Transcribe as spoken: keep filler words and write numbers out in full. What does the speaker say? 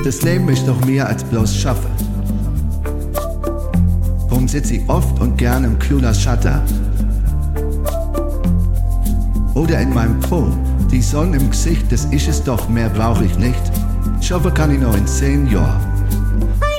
Das Leben ist doch mehr als bloß Schaffe. Drum sitz ich oft und gern im kühler Schatten. Oder in meinem Pool, die Sonne im Gesicht, das ist es doch, mehr brauch ich nicht. Schaffe kann ich noch in zehn Jahren.